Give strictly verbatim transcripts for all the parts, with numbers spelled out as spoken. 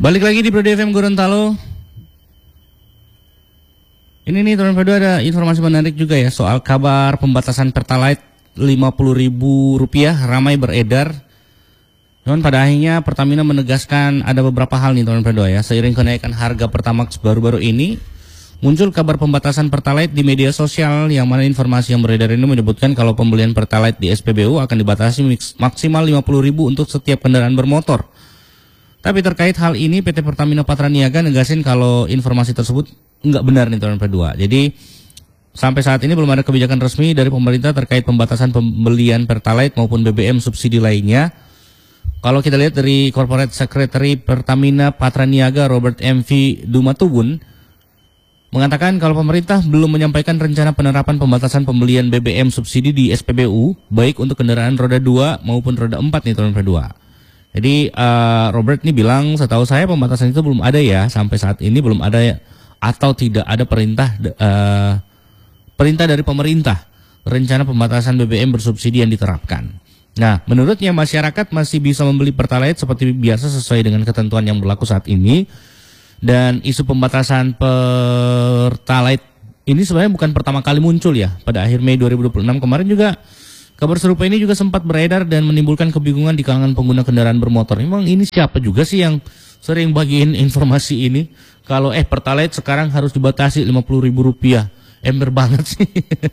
Balik lagi di Prodi F M Gorontalo. Ini nih teman Prodi, ada informasi menarik juga ya soal kabar pembatasan Pertalite lima puluh ribu rupiah ramai beredar. Namun pada akhirnya Pertamina menegaskan ada beberapa hal nih teman Prodi ya. Seiring kenaikan harga Pertamax baru-baru ini, muncul kabar pembatasan Pertalite di media sosial, yang mana informasi yang beredar ini menyebutkan kalau pembelian Pertalite di S P B U akan dibatasi maksimal lima puluh ribu untuk setiap kendaraan bermotor. Tapi terkait hal ini P T Pertamina Patraniaga negasin kalau informasi tersebut enggak benar nih teman Prodi. Jadi sampai saat ini belum ada kebijakan resmi dari pemerintah terkait pembatasan pembelian Pertalite maupun B B M subsidi lainnya. Kalau kita lihat dari Corporate Secretary Pertamina Patraniaga Robert M V Dumatubun mengatakan kalau pemerintah belum menyampaikan rencana penerapan pembatasan pembelian B B M subsidi di S P B U baik untuk kendaraan roda dua maupun roda empat nih teman Prodi. Jadi uh, Robert ini bilang, setahu saya pembatasan itu belum ada ya, sampai saat ini belum ada ya, atau tidak ada perintah uh, perintah dari pemerintah rencana pembatasan B B M bersubsidi yang diterapkan. Nah, menurutnya masyarakat masih bisa membeli Pertalite seperti biasa sesuai dengan ketentuan yang berlaku saat ini. Dan isu pembatasan Pertalite ini sebenarnya bukan pertama kali muncul ya. Pada akhir Mei dua ribu dua puluh enam kemarin juga kabar serupa ini juga sempat beredar dan menimbulkan kebingungan di kalangan pengguna kendaraan bermotor. Memang ini siapa juga sih yang sering bagiin informasi ini? Kalau eh Pertalite sekarang harus dibatasi lima puluh ribu rupiah. Ember banget sih.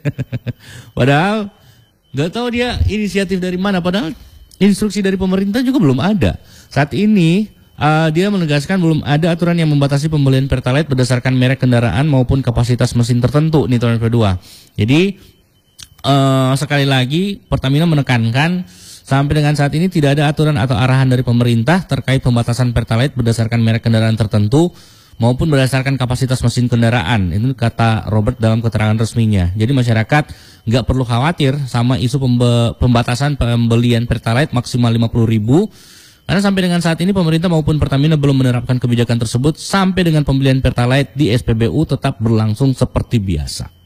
Padahal nggak tahu dia inisiatif dari mana. Padahal instruksi dari pemerintah juga belum ada. Saat ini uh, dia menegaskan belum ada aturan yang membatasi pembelian Pertalite berdasarkan merek kendaraan maupun kapasitas mesin tertentu nih teman kedua. Jadi Uh, sekali lagi Pertamina menekankan sampai dengan saat ini tidak ada aturan atau arahan dari pemerintah terkait pembatasan Pertalite berdasarkan merek kendaraan tertentu maupun berdasarkan kapasitas mesin kendaraan. Itu kata Robert dalam keterangan resminya. Jadi masyarakat nggak perlu khawatir sama isu pembe- pembatasan pembelian Pertalite maksimal lima puluh ribu, karena sampai dengan saat ini pemerintah maupun Pertamina belum menerapkan kebijakan tersebut. Sampai dengan pembelian Pertalite di S P B U tetap berlangsung seperti biasa.